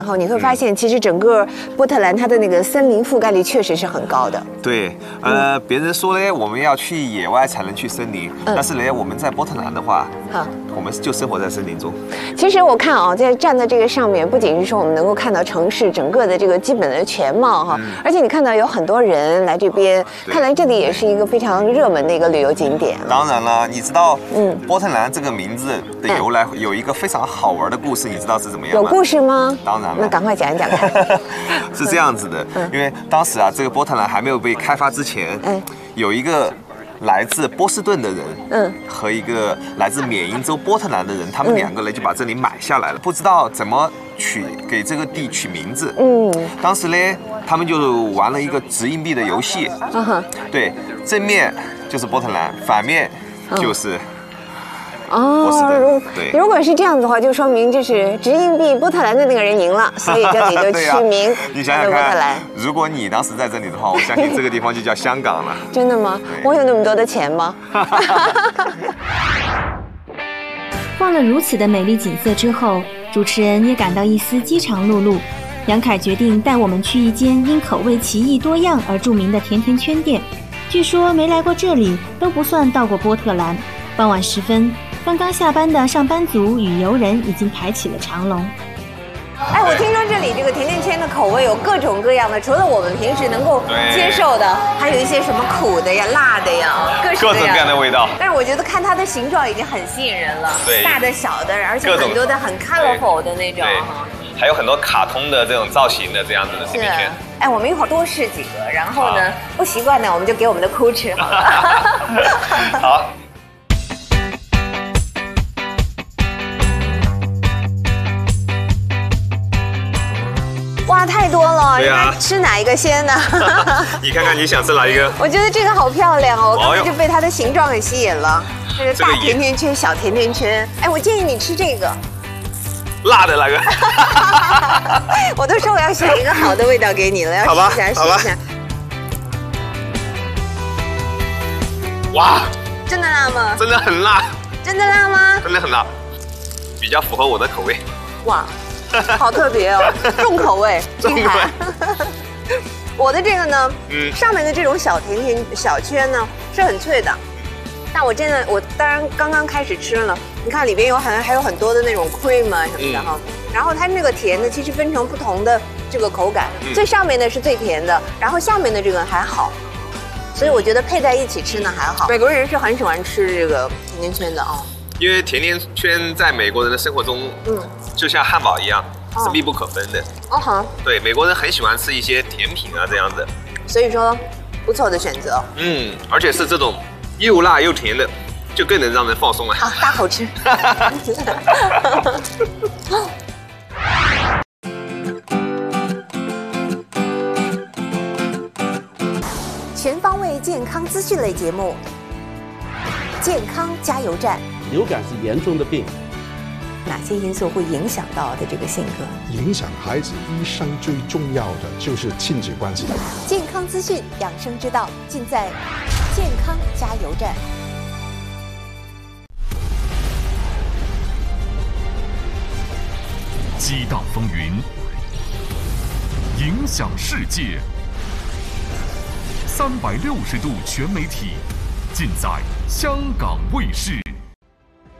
然后你会发现，其实整个波特兰它的那个森林覆盖率确实是很高的。 对，别人说呢，我们要去野外才能去森林，但是呢，我们在波特兰的话，我们就生活在森林中。 其实我看啊，在站在这个上面，不仅是说我们能够看到城市整个的这个基本的全貌哈，而且你看到有很多人来这边，看来这里也是一个非常热门的一个旅游景点。 当然了，你知道，波特兰这个名字的由来有一个非常好玩的故事，你知道是怎么样吗？ 有故事吗？ 当然了， 那赶快讲一讲看。 是这样子的，因为当时啊，这个波特兰还没有被开发之前，有一个来自波士顿的人，和一个来自缅因州波特兰的人，他们两个人就把这里买下来了，不知道怎么给这个地取名字。当时呢，他们就玩了一个掷硬币的游戏，对，正面就是波特兰，反面就是如果是这样子的话，就说明就是掷硬币波特兰的那个人赢了，所以这里就取名你想想看，如果你当时在这里的话，我相信这个地方就叫香港了。 真的吗？我有那么多的钱吗？ 望了如此的美丽景色之后，主持人也感到一丝饥肠辘辘。杨凯决定带我们去一间因口味奇异多样而著名的甜甜圈店。据说没来过这里都不算到过波特兰。傍晚时分，刚刚下班的上班族与游人已经排起了长龙。 哎，我听说这里这个甜甜圈的口味有各种各样的，除了我们平时能够接受的，还有一些什么苦的呀、辣的呀，各种各样的味道。 但是我觉得看它的形状已经很吸引人了，大的、小的，而且很多的很 colorful 的那种。 还有很多卡通的这种造型的这样子的甜甜圈。 哎，我们一会儿多试几个，然后呢，不习惯呢，我们就给我们的哭吃好了。 好。 哇，太多了！你看吃哪一个先呢？ 你看看你想吃哪一个？ 我觉得这个好漂亮哦，我刚才就被它的形状给吸引了。这个大甜甜圈、小甜甜圈。哎，我建议你吃这个。 辣的那个。 我都说我要选一个好的味道给你了，要试一下，试一下。 哇！ 真的辣吗？ 真的很辣。 真的辣吗？ 真的很辣，比较符合我的口味。 哇！好特别哦，重口味，厉害。我的这个呢，上面的这种小甜甜小圈呢是很脆的，但我当然刚刚开始吃了，你看里边还有很多的那种 cream 啊什么的哈，然后它那个甜的其实分成不同的这个口感，最上面的是最甜的，然后下面的这个还好，所以我觉得配在一起吃呢还好。美国人是很喜欢吃这个甜甜圈的哦。 因为甜甜圈在美国人的生活中，就像汉堡一样，是密不可分的。对，美国人很喜欢吃一些甜品啊这样的。 所以说，不错的选择。 而且是这种又辣又甜的，就更能让人放松了。 好，大口吃。全方位健康资讯类节目，健康加油站。 流感是严重的病， 哪些因素会影响到的这个性格？ 影响孩子一生最重要的就是亲子关系。 健康资讯、养生之道，尽在健康加油站。 激荡风云，影响世界，360度全媒体，尽在香港卫视。